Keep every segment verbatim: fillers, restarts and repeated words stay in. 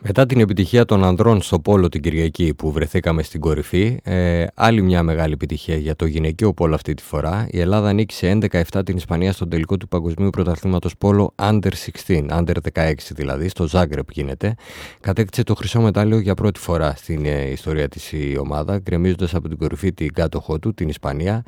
Μετά την επιτυχία των ανδρών στο πόλο την Κυριακή που βρεθήκαμε στην κορυφή, ε, άλλη μια μεγάλη επιτυχία για το γυναικείο πόλο αυτή τη φορά. Η Ελλάδα νίκησε έντεκα επτά την Ισπανία στον τελικό του Παγκοσμίου Πρωταθλήματος Πόλο Under δεκαέξι, Under δεκαέξι δηλαδή, στο Ζάγκρεπ γίνεται. Κατέκτησε το χρυσό μετάλλιο για πρώτη φορά στην ε, ιστορία της η ομάδα, γκρεμίζοντας από την κορυφή την κάτοχό του, την Ισπανία.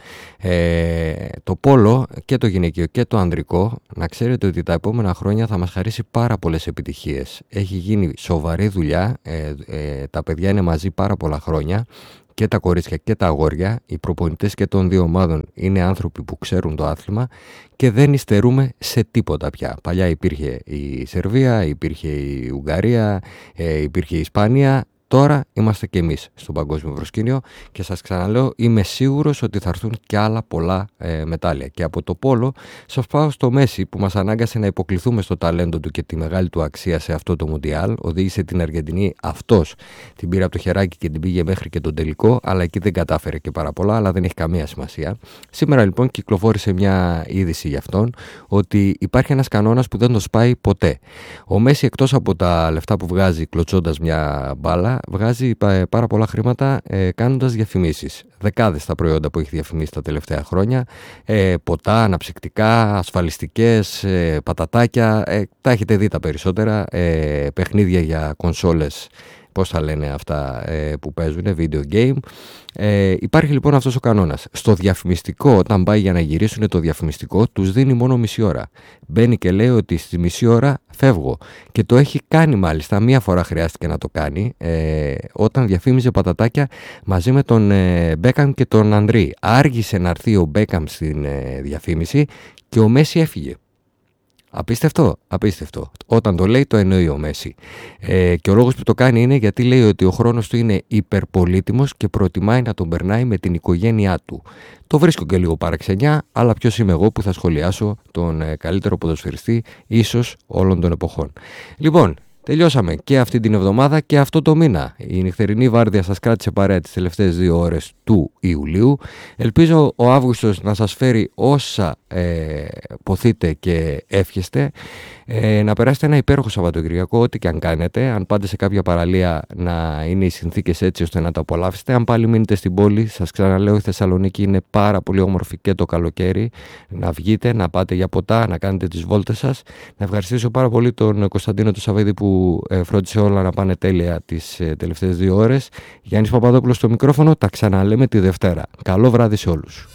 Ε, το πόλο και το γυναικείο και το ανδρικό, να ξέρετε ότι τα επόμενα χρόνια θα μας χαρίσει πάρα πολλές επιτυχίες. Έχει γίνει σοβαρή δουλειά, ε, ε, τα παιδιά είναι μαζί πάρα πολλά χρόνια, και τα κορίτσια και τα αγόρια, οι προπονητές και των δύο ομάδων είναι άνθρωποι που ξέρουν το άθλημα και δεν υστερούμε σε τίποτα πια. Παλιά υπήρχε η Σερβία, υπήρχε η Ουγγαρία, ε, υπήρχε η Ισπανία. Τώρα είμαστε και εμείς στο παγκόσμιο προσκήνιο και σας ξαναλέω, είμαι σίγουρος ότι θα έρθουν και άλλα πολλά ε, μετάλλια. Και από το πόλο σας πάω στο Μέση που μας ανάγκασε να υποκληθούμε στο ταλέντο του και τη μεγάλη του αξία σε αυτό το Μουντιάλ. Οδήγησε την Αργεντινή αυτός, την πήρε από το χεράκι και την πήγε μέχρι και τον τελικό, αλλά εκεί δεν κατάφερε και πάρα πολλά, αλλά δεν έχει καμία σημασία. Σήμερα λοιπόν κυκλοφόρησε μια είδηση για αυτόν, ότι υπάρχει ένας κανόνας που δεν το σπάει ποτέ. Ο Μέση, εκτός από τα λεφτά που βγάζει κλωτσώντας μια μπάλα, βγάζει πάρα πολλά χρήματα ε, κάνοντας διαφημίσεις. Δεκάδες τα προϊόντα που έχει διαφημίσει τα τελευταία χρόνια. Ε, ποτά, αναψυκτικά, ασφαλιστικές, ε, πατατάκια. Ε, τα έχετε δει τα περισσότερα. Ε, παιχνίδια για κονσόλες. Πώς θα λένε αυτά ε, που παίζουν, video game. Ε, υπάρχει λοιπόν αυτός ο κανόνας. Στο διαφημιστικό, όταν πάει για να γυρίσουν το διαφημιστικό, τους δίνει μόνο μισή ώρα. Μπαίνει και λέει ότι στη μισή ώρα φεύγω. Και το έχει κάνει μάλιστα. Μία φορά χρειάστηκε να το κάνει, ε, όταν διαφήμιζε πατατάκια μαζί με τον ε, Μπέκαμ και τον Ανδρή. Άργησε να έρθει ο Μπέκαμ στην ε, διαφήμιση και ο Μέση έφυγε. Απίστευτο, απίστευτο. Όταν το λέει το εννοεί ο Μέση. Ε, και ο λόγος που το κάνει είναι γιατί λέει ότι ο χρόνος του είναι υπερπολίτιμος και προτιμάει να τον περνάει με την οικογένειά του. Το βρίσκω και λίγο παραξενιά, αλλά ποιος είμαι εγώ που θα σχολιάσω τον ε, καλύτερο ποδοσφαιριστή ίσως όλων των εποχών. Λοιπόν, τελειώσαμε και αυτή την εβδομάδα και αυτό το μήνα. Η νυχτερινή βάρδια σας κράτησε παρέα τις τελευταίες δύο ώρες του Ιουλίου. Ελπίζω ο Αύγουστος να σας φέρει όσα ε, ποθείτε και εύχεστε. Ε, να περάσετε ένα υπέροχο Σαββατοκυριακό, ό,τι και αν κάνετε. Αν πάτε σε κάποια παραλία, να είναι οι συνθήκες έτσι ώστε να τα απολαύσετε. Αν πάλι μείνετε στην πόλη, σας ξαναλέω, η Θεσσαλονίκη είναι πάρα πολύ όμορφη και το καλοκαίρι. Να βγείτε, να πάτε για ποτά, να κάνετε τις βόλτες σας. Να ευχαριστήσω πάρα πολύ τον Κωνσταντίνο του Σαββίδη που ε, φρόντισε όλα να πάνε τέλεια τις ε, τελευταίες δύο ώρες. Γιάννης Παπαδόπουλος στο μικρόφωνο, τα ξαναλέμε τη Δευτέρα. Καλό βράδυ σε όλους.